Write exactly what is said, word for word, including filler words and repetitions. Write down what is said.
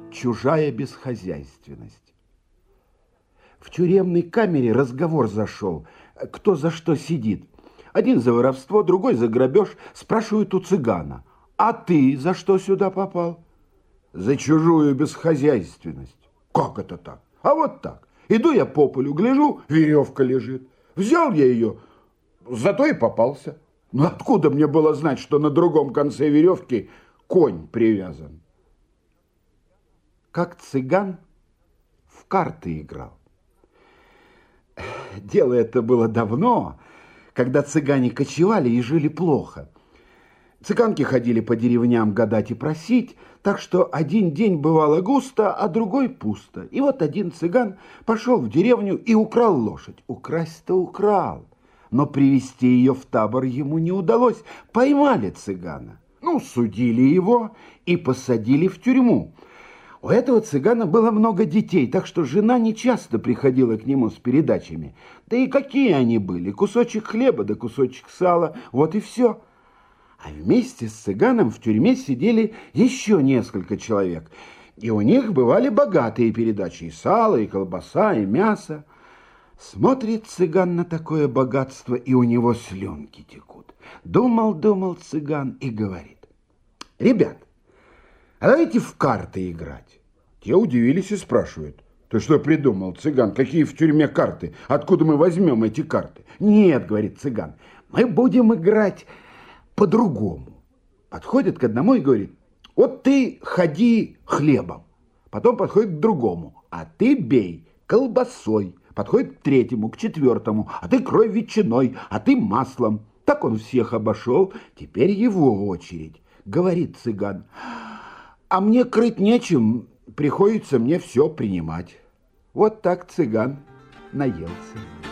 Чужая бесхозяйственность. В тюремной камере разговор зашел, кто за что сидит. Один за воровство, другой за грабеж. Спрашивают у цыгана: а ты за что сюда попал? За чужую бесхозяйственность. Как это так? А вот так. Иду я по полю, гляжу, веревка лежит. Взял я ее, зато и попался. Но откуда мне было знать, что на другом конце веревки конь привязан? Как цыган в карты играл. Дело это было давно, когда цыгане кочевали и жили плохо. Цыганки ходили по деревням гадать и просить, так что один день бывало густо, а другой пусто. И вот один цыган пошел в деревню и украл лошадь. Украсть-то украл, но привести ее в табор ему не удалось. Поймали цыгана, ну, судили его и посадили в тюрьму. У этого цыгана было много детей, так что жена нечасто приходила к нему с передачами. Да и какие они были? Кусочек хлеба да кусочек сала, вот и все. А вместе с цыганом в тюрьме сидели еще несколько человек. И у них бывали богатые передачи: и сало, и колбаса, и мясо. Смотрит цыган на такое богатство, и у него слюнки текут. Думал, думал цыган и говорит: ребят, а давайте в карты играть. Те удивились и спрашивают: ты что придумал, цыган? Какие в тюрьме карты? Откуда мы возьмем эти карты? Нет, говорит цыган, мы будем играть по-другому. Подходит к одному и говорит: вот ты ходи хлебом. Потом подходит к другому: а ты бей колбасой. Подходит к третьему, к четвертому: а ты крой ветчиной, а ты маслом. Так он всех обошел, теперь его очередь. Говорит цыган: а мне крыть нечем, приходится мне все принимать. Вот так цыган наелся.